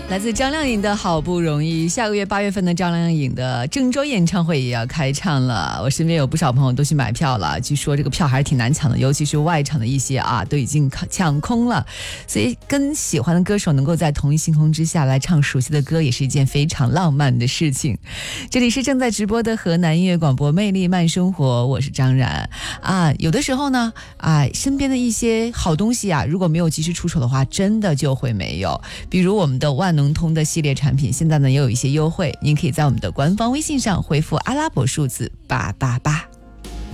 来自张靓颖的好不容易，下个月8月份的张靓颖的郑州演唱会也要开唱了，我身边有不少朋友都去买票了，据说这个票还是挺难抢的，尤其是外场的一些都已经抢空了，所以跟喜欢的歌手能够在同一星空之下来唱熟悉的歌，也是一件非常浪漫的事情。这里是正在直播的河南音乐广播魅力慢生活，我是张然有的时候呢身边的一些好东西如果没有及时出手的话，真的就会没有。比如我们的万能通的系列产品，现在呢也有一些优惠，您可以在我们的官方微信上回复阿拉伯数字888。